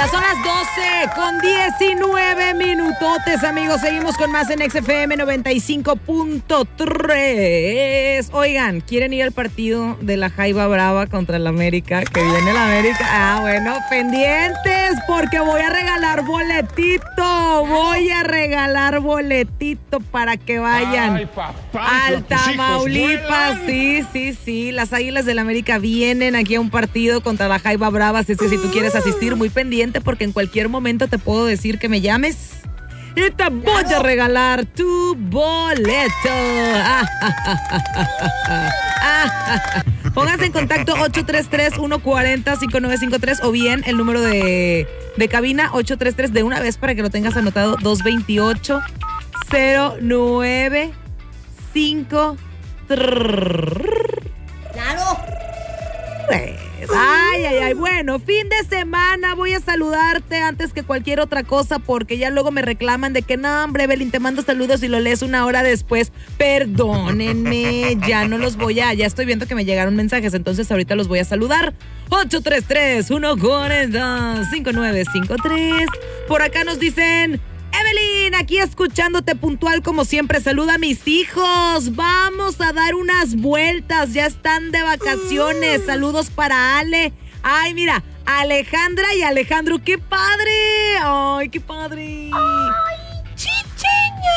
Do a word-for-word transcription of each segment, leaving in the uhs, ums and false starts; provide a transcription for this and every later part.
Ya son las doce con diecinueve minutotes, amigos. Seguimos con más en X F M noventa y cinco punto tres. Oigan, ¿quieren ir al partido de la Jaiba Brava contra el América? Que viene la América. Ah, bueno, pendientes porque voy a regalar boletito. Voy a regalar boletito para que vayan. Ay, papá, al Tamaulipas. Sí, sí, sí. Las Águilas del América vienen aquí a un partido contra la Jaiba Brava. Así es que si tú quieres asistir, muy pendiente porque en cualquier momento te puedo decir que me llames y te voy a regalar tu boleto. Pónganse en contacto ocho tres tres, uno cuatro cero, cinco nueve cinco tres o bien el número de, de cabina ocho tres tres de una vez para que lo tengas anotado, dos dos ocho, cero nueve cinco tres. ¡Claro! Ay, ay, ay. Bueno, fin de semana. Voy a saludarte antes que cualquier otra cosa porque ya luego me reclaman de que no, hombre, Evelyn, te mando saludos y lo lees una hora después. Perdónenme, ya no los voy a... Ya estoy viendo que me llegaron mensajes, entonces ahorita los voy a saludar. ocho tres tres, uno cuatro cero, cinco nueve cinco tres. Por acá nos dicen... Evelyn, aquí escuchándote puntual como siempre. Saluda a mis hijos. Vamos a dar unas vueltas. Ya están de vacaciones. Saludos para Ale. Ay, mira, Alejandra y Alejandro. ¡Qué padre! ¡Ay, qué padre! ¡Ay, chicheño!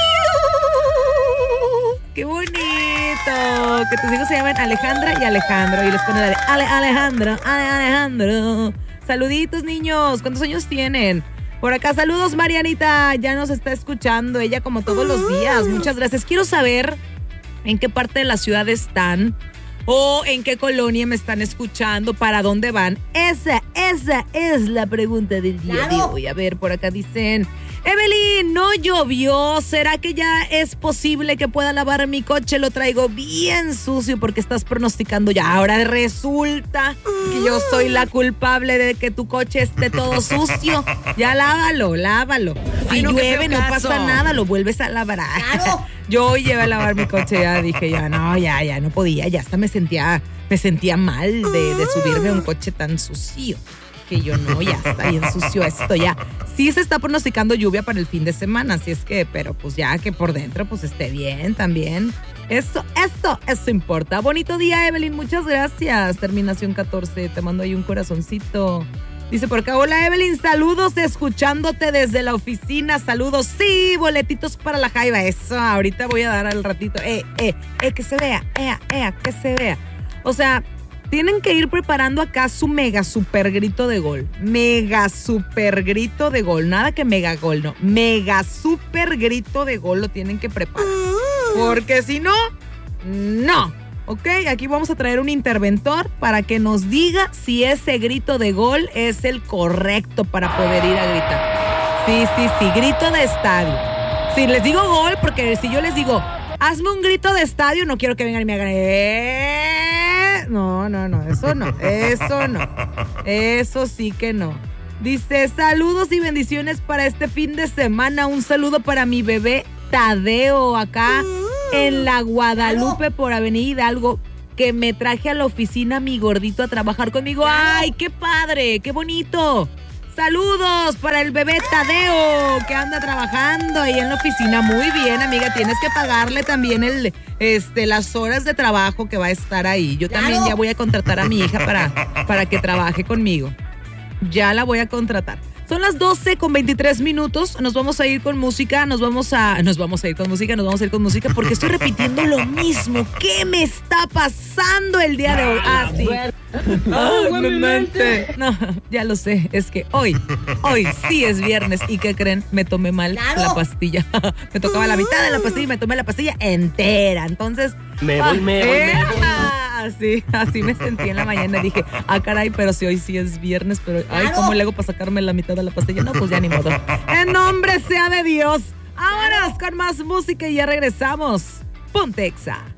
¡Qué bonito! Que tus hijos se llaman Alejandra y Alejandro. Y les ponen la de Ale, Alejandro, Ale, Alejandro. Saluditos, niños. ¿Cuántos años tienen? Por acá, saludos, Marianita, ya nos está escuchando, ella como todos los días, muchas gracias. Quiero saber en qué parte de la ciudad están o en qué colonia me están escuchando, para dónde van. Esa, esa es la pregunta del día de hoy. A ver, por acá dicen, Evelyn, no llovió, ¿será que ya es posible que pueda lavar mi coche? Lo traigo bien sucio porque estás pronosticando ya. Ahora resulta que yo soy la culpable de que tu coche esté todo sucio. Ya lávalo, lávalo. Si Ay, no, llueve no pasa nada, lo vuelves a lavar. Claro. Yo hoy llevé a lavar mi coche, ya dije, ya no, ya, ya no podía, ya hasta me sentía, me sentía mal de, de subirme a un coche tan sucio. Que yo no, ya está bien sucio esto, ya. Sí se está pronosticando lluvia para el fin de semana, así es que, pero pues ya que por dentro pues esté bien también. Eso, eso, eso importa. Bonito día, Evelyn, muchas gracias. Terminación catorce, te mando ahí un corazoncito. Dice por acá, hola Evelyn, saludos escuchándote desde la oficina, saludos, sí, boletitos para la Jaiba, eso, ahorita voy a dar al ratito, eh, eh, eh, que se vea, eh, eh, que se vea. O sea, tienen que ir preparando acá su mega super grito de gol, mega super grito de gol, nada que mega gol, no, mega super grito de gol lo tienen que preparar, porque si no, no. Ok, aquí vamos a traer un interventor para que nos diga si ese grito de gol es el correcto para poder ir a gritar. Sí, sí, sí, grito de estadio. Sí, les digo gol porque si yo les digo, hazme un grito de estadio, no quiero que vengan y me hagan... ¡Eh! No, no, no, eso no, eso no. Eso sí que no. Dice, saludos y bendiciones para este fin de semana. Un saludo para mi bebé Tadeo acá en la Guadalupe por Avenida Hidalgo, que me traje a la oficina mi gordito a trabajar conmigo. ¡Ay, qué padre! ¡Qué bonito! Saludos para el bebé Tadeo, que anda trabajando ahí en la oficina. Muy bien, amiga, tienes que pagarle también el, este, las horas de trabajo que va a estar ahí. Yo también ya voy a contratar a mi hija para, para que trabaje conmigo. Ya la voy a contratar. Son las doce con veintitrés minutos, nos vamos a ir con música, nos vamos a... Nos vamos a ir con música, nos vamos a ir con música porque estoy repitiendo lo mismo. ¿Qué me está pasando el día de hoy? Ah, sí. ¡Ay, mi mente! No, ya lo sé, es que hoy, hoy sí es viernes. ¿Y qué creen? Me tomé mal ¡Claro! La pastilla. Me tocaba la mitad de la pastilla y me tomé la pastilla entera. Entonces... Me voy, me voy, me voy. Así, así me sentí en la mañana. Dije, ah, caray, pero si hoy sí es viernes, pero ay, ¿cómo le hago para sacarme la mitad de la pastilla? No, pues ya ni modo. En nombre sea de Dios. Vámonos con más música y ya regresamos. Ponte Exa.